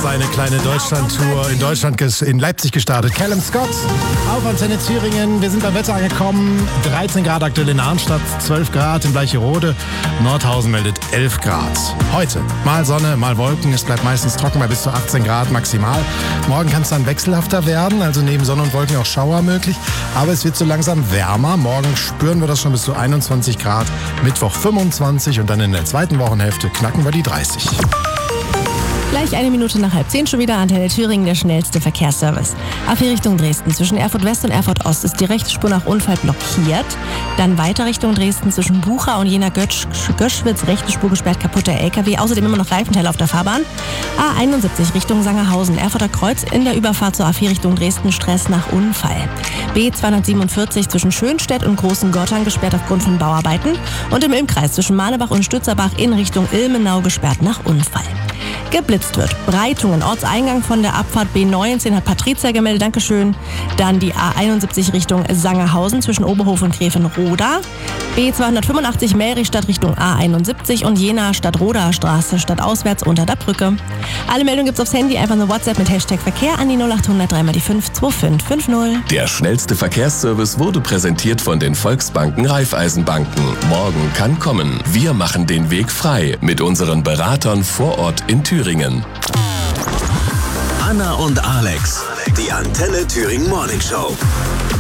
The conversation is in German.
seine kleine Deutschland-Tour in Leipzig gestartet. Callum Scott auf Antenne Thüringen. Wir sind beim Wetter angekommen. 13 Grad aktuell in Arnstadt, 12 Grad in Bleicherode. Nordhausen meldet 11 Grad. Heute mal Sonne, mal Wolken. Es bleibt meistens trocken bei bis zu 18 Grad maximal. Morgen kann es dann wechselhafter werden, also neben Sonne und Wolken auch Schauer möglich. Aber es wird so langsam wärmer. Morgen spüren wir das schon bis zu 21 Grad. Mittwoch 25 und dann in der zweiten Wochenhälfte knacken wir die 30. Gleich 1 Minute nach 9:30 schon wieder Antenne Thüringen, der schnellste Verkehrsservice. A4 Richtung Dresden. Zwischen Erfurt West und Erfurt Ost ist die rechte Spur nach Unfall blockiert. Dann weiter Richtung Dresden zwischen Bucha und Jena-Göschwitz. Rechte Spur gesperrt, kaputter LKW. Außerdem immer noch Reifenteile auf der Fahrbahn. A71 Richtung Sangerhausen. Erfurter Kreuz in der Überfahrt zur A4 Richtung Dresden. Stress nach Unfall. B247 zwischen Schönstedt und Großen Gottern gesperrt aufgrund von Bauarbeiten. Und im Ilmkreis zwischen Malebach und Stützerbach in Richtung Ilmenau gesperrt nach Unfall. Geblitzt wird. Breitungen, Ortseingang von der Abfahrt B19 hat Patricia gemeldet, Dankeschön. Dann die A71 Richtung Sangerhausen zwischen Oberhof und Gräfenroda. B285 Melrichstadt Richtung A71 und Jena Stadtroder Straße stadtauswärts unter der Brücke. Alle Meldungen gibt's aufs Handy, einfach eine WhatsApp mit Hashtag Verkehr an die 0800 3 mal die 5 2550. Der schnellste Verkehrsservice wurde präsentiert von den Volksbanken Raiffeisenbanken. Morgen kann kommen. Wir machen den Weg frei mit unseren Beratern vor Ort in Thüringen. Anna und Alex, die Antenne Thüringen Morning Show.